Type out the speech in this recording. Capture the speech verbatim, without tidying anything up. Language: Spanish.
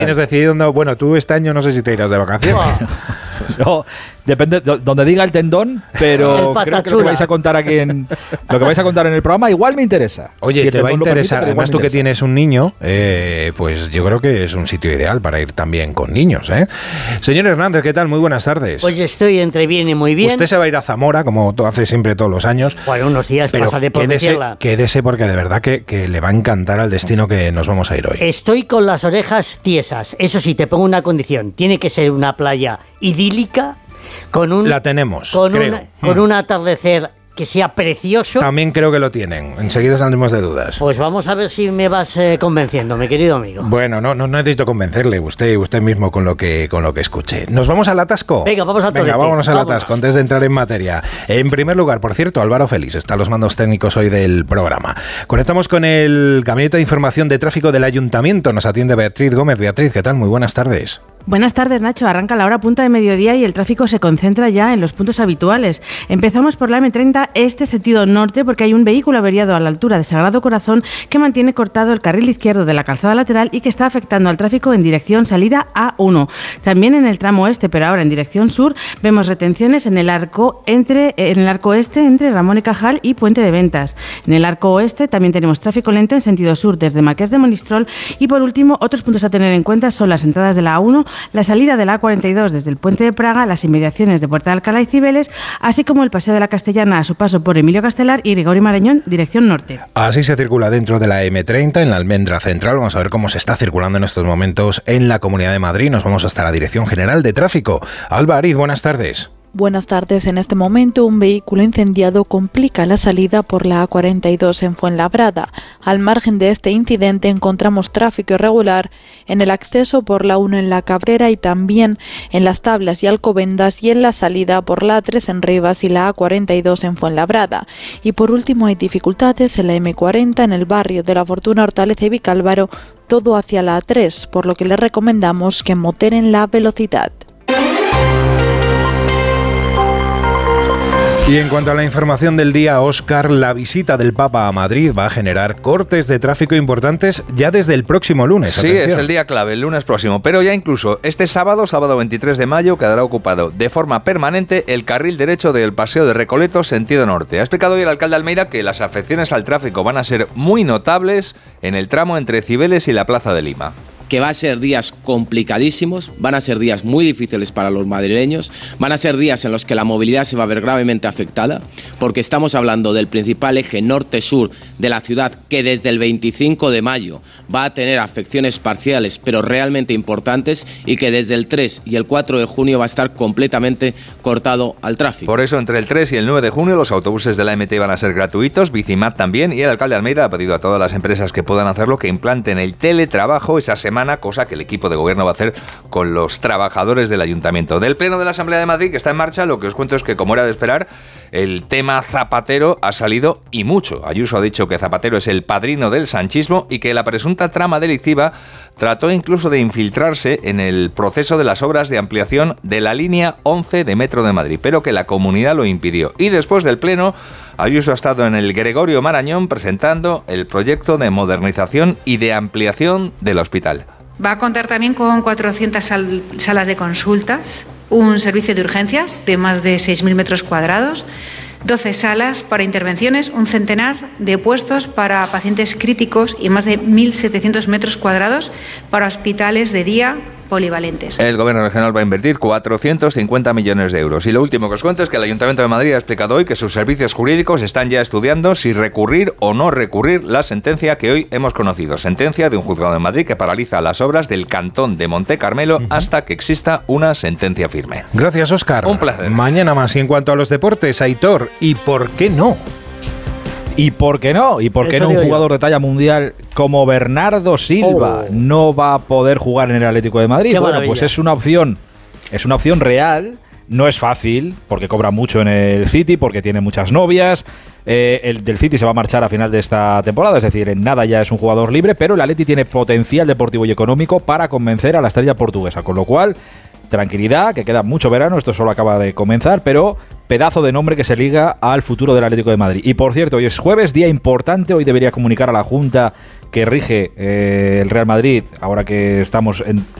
Tienes decidido, no, bueno, tú este año no sé si te irás de vacaciones. No, depende de donde diga el tendón, pero creo que lo que vais a contar aquí en lo que vais a contar en el programa igual me interesa. Oye, si te va a interesar. Permite, además tú que tienes un niño, eh, pues yo creo que es un sitio ideal para ir también con niños, ¿eh? Señor Hernández, ¿qué tal? Muy buenas tardes. Pues estoy entre bien y muy bien. Usted se va a ir a Zamora, como hace siempre todos los años. Bueno, unos días pero pasaré por quédese, Murcia. quédese porque de verdad que, que le va a encantar al destino que nos vamos a ir hoy. Estoy con las orejas tiesas. Eso sí, te pongo una condición. Tiene que ser una playa idílica. Con un, la tenemos, con creo. Un, con mm. un atardecer que sea precioso. También creo que lo tienen. Enseguida salimos de dudas. Pues vamos a ver si me vas eh, convenciendo, mi querido amigo. Bueno, no, no necesito convencerle. Usted, usted mismo con lo que con lo que escuche. ¿Nos vamos al atasco? Venga, vamos al Venga, vámonos al atasco antes de entrar en materia. En primer lugar, por cierto, Álvaro Félix está a los mandos técnicos hoy del programa. Conectamos con el Gabinete de Información de Tráfico del Ayuntamiento. Nos atiende Beatriz Gómez. Beatriz, ¿qué tal? Muy buenas tardes. Buenas tardes, Nacho. Arranca la hora punta de mediodía y el tráfico se concentra ya en los puntos habituales. Empezamos por la eme treinta, este sentido norte, porque hay un vehículo averiado a la altura de Sagrado Corazón que mantiene cortado el carril izquierdo de la calzada lateral y que está afectando al tráfico en dirección salida A uno. También en el tramo este, pero ahora en dirección sur, vemos retenciones en el arco entre en el arco este entre Ramón y Cajal y Puente de Ventas. En el arco oeste también tenemos tráfico lento en sentido sur desde Marqués de Monistrol y por último, otros puntos a tener en cuenta son las entradas de la A uno, la salida de la A cuarenta y dos desde el Puente de Praga, las inmediaciones de Puerta de Alcalá y Cibeles, así como el Paseo de la Castellana a su paso por Emilio Castelar y Gregorio Marañón, dirección norte. Así se circula dentro de la eme treinta, en la Almendra Central. Vamos a ver cómo se está circulando en estos momentos en la Comunidad de Madrid. Nos vamos hasta la Dirección General de Tráfico. Alba Ariz, buenas tardes. Buenas tardes. En este momento, un vehículo incendiado complica la salida por la A cuarenta y dos en Fuenlabrada. Al margen de este incidente, encontramos tráfico irregular en el acceso por la uno en La Cabrera y también en Las Tablas y Alcobendas y en la salida por la A tres en Rivas y la A cuarenta y dos en Fuenlabrada. Y por último, hay dificultades en la eme cuarenta en el barrio de La Fortuna, Hortaleza y Vicálvaro, todo hacia la A tres, por lo que les recomendamos que moderen la velocidad. Y en cuanto a la información del día, Óscar, la visita del Papa a Madrid va a generar cortes de tráfico importantes ya desde el próximo lunes. Sí, Atención. Es el día clave, el lunes próximo. Pero ya incluso este sábado, sábado veintitrés de mayo, quedará ocupado de forma permanente el carril derecho del Paseo de Recoletos sentido norte. Ha explicado hoy el alcalde Almeida que las afecciones al tráfico van a ser muy notables en el tramo entre Cibeles y la Plaza de Lima. Que va a ser días complicadísimos, van a ser días muy difíciles para los madrileños, van a ser días en los que la movilidad se va a ver gravemente afectada, porque estamos hablando del principal eje norte-sur de la ciudad que desde el veinticinco de mayo va a tener afecciones parciales pero realmente importantes y que desde el tres y el cuatro de junio va a estar completamente cortado al tráfico. Por eso entre el tres y el nueve de junio los autobuses de la eme te van a ser gratuitos, Bicimat también, y el alcalde Almeida ha pedido a todas las empresas que puedan hacerlo que implanten el teletrabajo esa semana, cosa que el equipo de gobierno va a hacer con los trabajadores del ayuntamiento. Del Pleno de la Asamblea de Madrid, que está en marcha, lo que os cuento es que, como era de esperar, el tema Zapatero ha salido y mucho. Ayuso ha dicho que Zapatero es el padrino del sanchismo y que la presunta trama delictiva trató incluso de infiltrarse en el proceso de las obras de ampliación de la línea once de Metro de Madrid, pero que la comunidad lo impidió. Y después del Pleno, Ayuso ha estado en el Gregorio Marañón presentando el proyecto de modernización y de ampliación del hospital. Va a contar también con cuatrocientas sal- salas de consultas, un servicio de urgencias de más de seis mil metros cuadrados, doce salas para intervenciones, un centenar de puestos para pacientes críticos y más de mil setecientos metros cuadrados para hospitales de día polivalentes. El gobierno regional va a invertir cuatrocientos cincuenta millones de euros. Y lo último que os cuento es que el Ayuntamiento de Madrid ha explicado hoy que sus servicios jurídicos están ya estudiando si recurrir o no recurrir la sentencia que hoy hemos conocido. Sentencia de un juzgado de Madrid que paraliza las obras del cantón de Monte Carmelo uh-huh. hasta que exista una sentencia firme. Gracias, Óscar. Un placer. Mañana más. Y en cuanto a los deportes, Aitor, ¿y por qué no? ¿Y por qué no? ¿Y por qué Eso no un digo jugador yo. de talla mundial como Bernardo Silva Oh. no va a poder jugar en el Atlético de Madrid? Qué Bueno, maravilla. pues es una opción, es una opción real. No es fácil, porque cobra mucho en el City, porque tiene muchas novias. Eh, el del City se va a marchar a final de esta temporada, es decir, en nada ya es un jugador libre, pero el Atleti tiene potencial deportivo y económico para convencer a la estrella portuguesa, con lo cual, tranquilidad, que queda mucho verano, esto solo acaba de comenzar, pero pedazo de nombre que se liga al futuro del Atlético de Madrid. Y por cierto, hoy es jueves, día importante, hoy debería comunicar a la Junta que rige eh, el Real Madrid, ahora que estamos en